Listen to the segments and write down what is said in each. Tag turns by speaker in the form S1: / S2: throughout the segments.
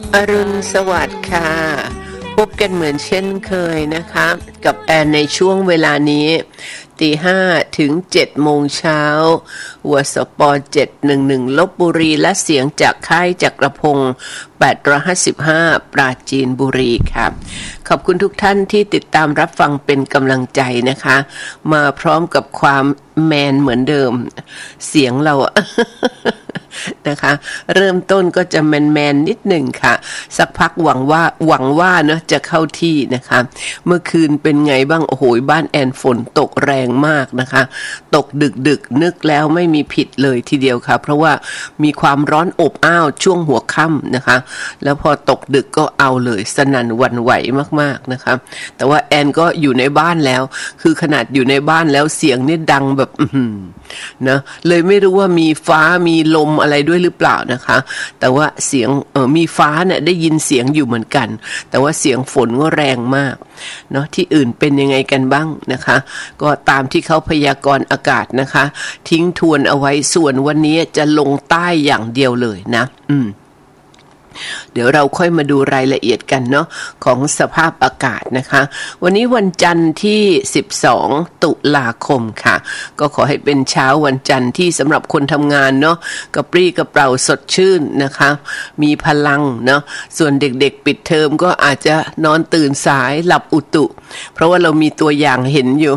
S1: อรุณสวัสดิ์ค่ะพบกันเหมือนเช่นเคยนะคะกับแอนในช่วงเวลานี้5:00 ถึง 7 โมงเช้าหัวสป711ลพบุรีและเสียงจากค่ายจักรพงศ์855ปราจีนบุรีครับขอบคุณทุกท่านที่ติดตามรับฟังเป็นกำลังใจนะคะมาพร้อมกับความแมนเหมือนเดิมเสียงเรา นะคะเริ่มต้นก็จะแมนนิดหนึ่งค่ะสักพักหวังว่าเนาะจะเข้าที่นะคะเมื่อคืนเป็นไงบ้างโอ้โหบ้านแอนฝนตกแรงมากนะคะตกดึกนึกแล้วไม่มีผิดเลยทีเดียวค่ะเพราะว่ามีความร้อนอบอ้าวช่วงหัวค่ำนะคะแล้วพอตกดึกก็เอาเลยสนั่นหวั่นไหวมากๆนะคะแต่ว่าแอนก็อยู่ในบ้านแล้วคือขนาดอยู่ในบ้านแล้วเสียงนี่ดังแบบนะเลยไม่รู้ว่ามีฟ้ามีลมอะไรด้วยหรือเปล่านะคะแต่ว่าเสียงมีฟ้าเนี่ยได้ยินเสียงอยู่เหมือนกันแต่ว่าเสียงฝนก็แรงมากเนาะที่อื่นเป็นยังไงกันบ้างนะคะก็ตามที่เขาพยากรณ์อากาศนะคะทิ้งทวนเอาไว้ส่วนวันนี้จะลงใต้อย่างเดียวเลยนะเดี๋ยวเราค่อยมาดูรายละเอียดกันเนาะของสภาพอากาศนะคะวันนี้วันจันทร์ที่12ตุลาคมค่ะก็ขอให้เป็นเช้าวันจันทร์ที่สำหรับคนทำงานเนาะกระปรี้กระเปร่าสดชื่นนะคะมีพลังเนาะส่วนเด็กๆปิดเทอมก็อาจจะนอนตื่นสายหลับอุตุเพราะว่าเรามีตัวอย่างเห็นอยู่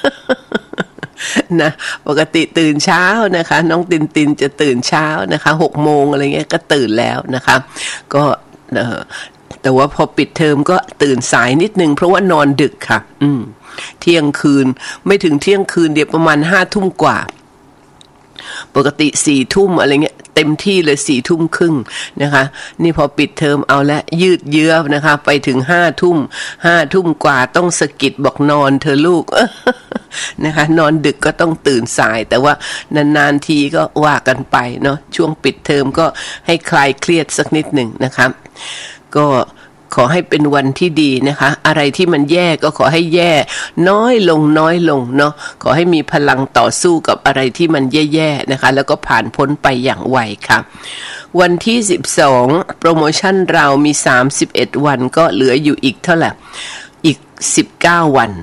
S1: นะปกติตื่นเช้านะคะน้องตินจะตื่นเช้านะคะ6 โมงอะไรเงี้ยก็ตื่นแล้วนะคะก็แต่ว่าพอปิดเทอมก็ตื่นสายนิดนึงเพราะว่านอนดึกค่ะเที่ยงคืนไม่ถึงเที่ยงคืนเดี๋ยวประมาณ5 ทุ่มกว่าปกติ4 ทุ่มอะไรเงี้ยเต็มที่เลย4 ทุ่มครึ่งนะคะนี่พอปิดเทอมเอาละยืดเยื้อนะคะไปถึง5 ทุ่มกว่าต้องสะกิดบอกนอนเธอลูก นะคะนอนดึกก็ต้องตื่นสายแต่ว่านานๆทีก็ว่ากันไปเนาะช่วงปิดเทอมก็ให้คลายเครียดสักนิดหนึ่งนะคะก็ขอให้เป็นวันที่ดีนะคะอะไรที่มันแย่ก็ขอให้แย่น้อยลงเนาะขอให้มีพลังต่อสู้กับอะไรที่มันแย่ๆนะคะแล้วก็ผ่านพ้นไปอย่างไวค่ะวันที่12โปรโมชั่นเรามี31วันก็เหลืออยู่อีกเท่าไหร่อีก19วัน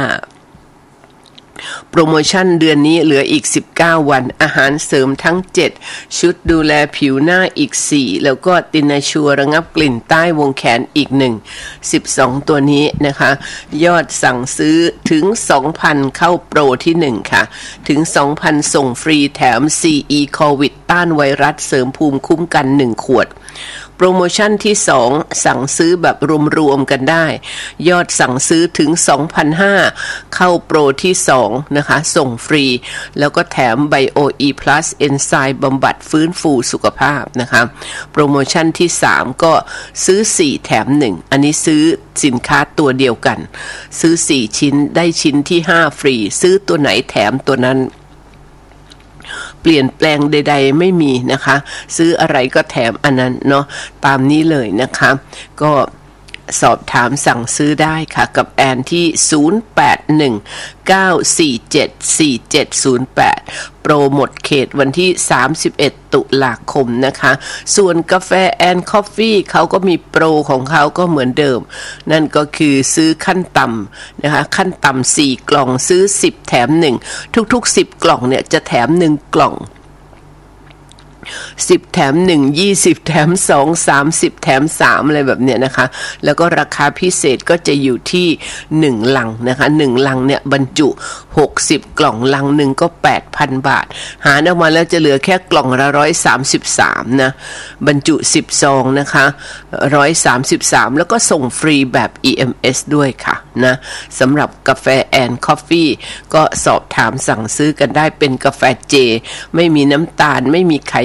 S1: โปรโมชั่นเดือนนี้เหลืออีก19วันอาหารเสริมทั้ง7ชุดดูแลผิวหน้าอีก4แล้วก็ตินาชัวระงับกลิ่นใต้วงแขนอีก1 12ตัวนี้นะคะยอดสั่งซื้อถึง 2,000 เข้าโปรที่1ค่ะถึง 2,000 ส่งฟรีแถม CE โควิดต้านไวรัสเสริมภูมิคุ้มกัน1 ขวดโปรโมชั่นที่2สั่งซื้อแบบรวมๆกันได้ยอดสั่งซื้อถึง 2,500 เข้าโปรที่2นะคะส่งฟรีแล้วก็แถม Bio E Plus เอนไซม์บำบัดฟื้นฟูสุขภาพนะคะโปรโมชั่นที่3ก็ซื้อ4แถม1อันนี้ซื้อสินค้าตัวเดียวกันซื้อ4ชิ้นได้ชิ้นที่5ฟรีซื้อตัวไหนแถมตัวนั้นเปลี่ยนแปลงใดๆไม่มีนะคะซื้ออะไรก็แถมอันนั้นเนาะตามนี้เลยนะคะก็สอบถามสั่งซื้อได้ค่ะกับแอนที่0819474708โปรหมดเขตวันที่31ตุลาคมนะคะส่วนกาแฟแอนคอฟฟี่เขาก็มีโปรของเขาก็เหมือนเดิมนั่นก็คือซื้อขั้นต่ำนะคะขั้นต่ำ4 กล่องซื้อ10แถม1ทุกๆ10 กล่องเนี่ยจะแถม1 กล่อง10แถม1 20แถม2 30แถม3อะไรแบบเนี้ยนะคะแล้วก็ราคาพิเศษก็จะอยู่ที่1 ลังนะคะ1 ลังเนี่ยบรรจุ60 กล่องลังหนึ่งก็ 8,000 บาทหารออกมาแล้วจะเหลือแค่กล่องละ133นะบรรจุ10 ซองนะคะ133แล้วก็ส่งฟรีแบบ EMS ด้วยค่ะนะสำหรับกาแฟแอนคอฟฟี่ก็สอบถามสั่งซื้อกันได้เป็นกาแฟเจไม่มีน้ำตาลไม่มีไข